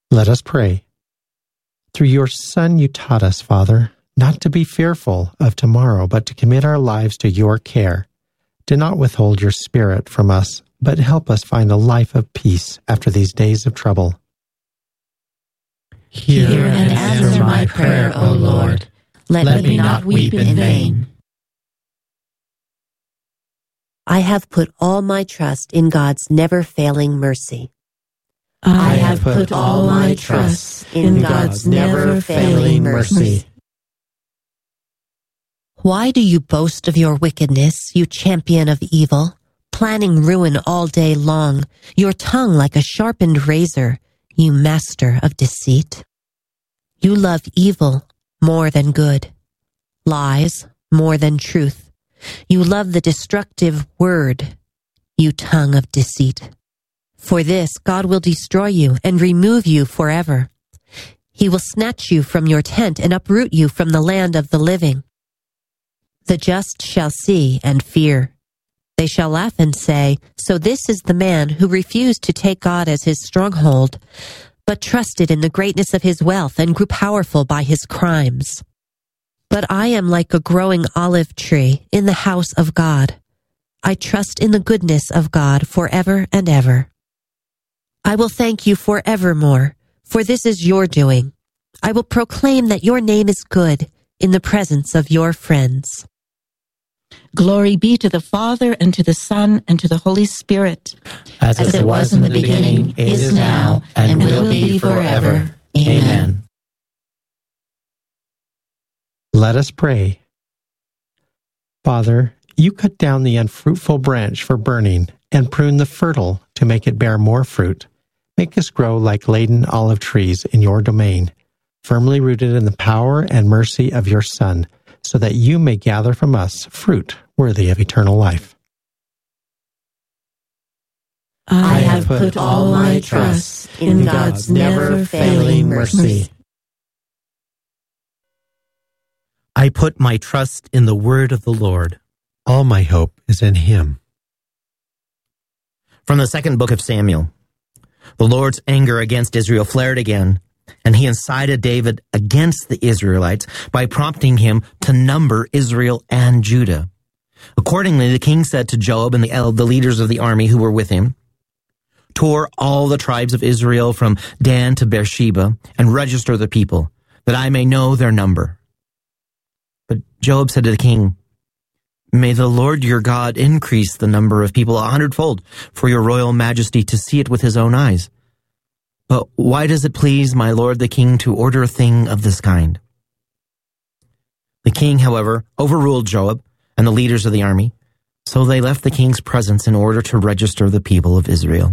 Let us pray. Through your Son you taught us, Father, not to be fearful of tomorrow, but to commit our lives to your care. Do not withhold your Spirit from us, but help us find a life of peace after these days of trouble. Hear and answer my prayer, O Lord. Let me not weep in vain. I have put all my trust in God's never-failing mercy. I have put all my trust in God's never-failing mercy. Why do you boast of your wickedness, you champion of evil, planning ruin all day long, your tongue like a sharpened razor, you master of deceit? You love evil more than good, lies more than truth. You love the destructive word, you tongue of deceit. For this, God will destroy you and remove you forever. He will snatch you from your tent and uproot you from the land of the living. The just shall see and fear. They shall laugh and say, "So this is the man who refused to take God as his stronghold, but trusted in the greatness of his wealth and grew powerful by his crimes." But I am like a growing olive tree in the house of God. I trust in the goodness of God forever and ever. I will thank you forevermore, for this is your doing. I will proclaim that your name is good in the presence of your friends. Glory be to the Father, and to the Son, and to the Holy Spirit. As it was in the beginning, is now, and will be forever. Amen. Let us pray. Father, you cut down the unfruitful branch for burning and prune the fertile to make it bear more fruit. Make us grow like laden olive trees in your domain, firmly rooted in the power and mercy of your Son, so that you may gather from us fruit worthy of eternal life. I have put all my trust in God's never-failing mercy. I put my trust in the word of the Lord. All my hope is in him. From the second book of Samuel. The Lord's anger against Israel flared again, and he incited David against the Israelites by prompting him to number Israel and Judah. Accordingly, the king said to Joab and the leaders of the army who were with him, "Tour all the tribes of Israel from Dan to Beersheba and register the people, that I may know their number." But Joab said to the king, "May the Lord your God increase the number of people 100-fold for your royal majesty to see it with his own eyes. But why does it please my lord the king to order a thing of this kind?" The king, however, overruled Joab and the leaders of the army, so they left the king's presence in order to register the people of Israel.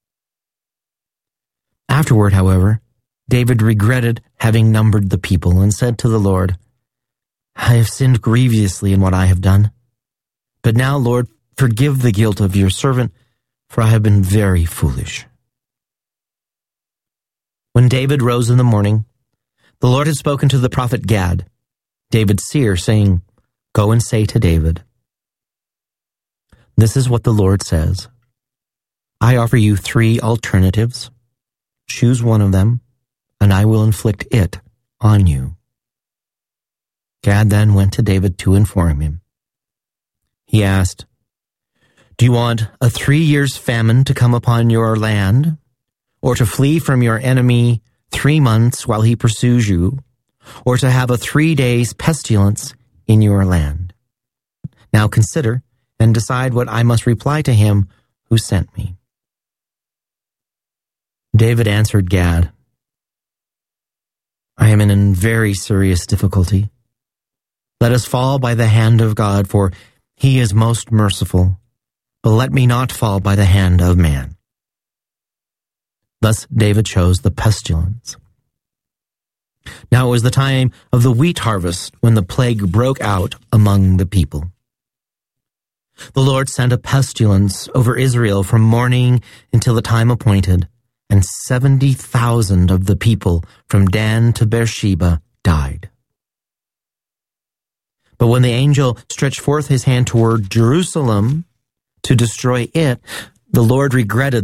Afterward, however, David regretted having numbered the people and said to the Lord, "I have sinned grievously in what I have done. But now, Lord, forgive the guilt of your servant, for I have been very foolish." When David rose in the morning, the Lord had spoken to the prophet Gad, David's seer, saying, "Go and say to David, this is what the Lord says. I offer you 3 alternatives. Choose one of them, and I will inflict it on you." Gad then went to David to inform him. He asked, "Do you want a 3 years famine to come upon your land, or to flee from your enemy 3 months while he pursues you, or to have a 3 days pestilence in your land? Now consider and decide what I must reply to him who sent me." David answered Gad, "I am in very serious difficulty. Let us fall by the hand of God, for he is most merciful, but let me not fall by the hand of man." Thus David chose the pestilence. Now it was the time of the wheat harvest when the plague broke out among the people. The Lord sent a pestilence over Israel from morning until the time appointed, and 70,000 of the people from Dan to Beersheba died. But when the angel stretched forth his hand toward Jerusalem to destroy it, the Lord regretted